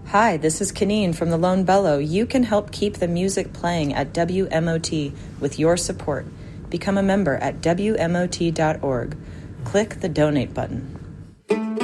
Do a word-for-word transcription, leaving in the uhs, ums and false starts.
Hi, this is Kaneen from the Lone Bellow. You can help keep the music playing at W M O T with your support. Become a member at W M O T dot org. Click the donate button.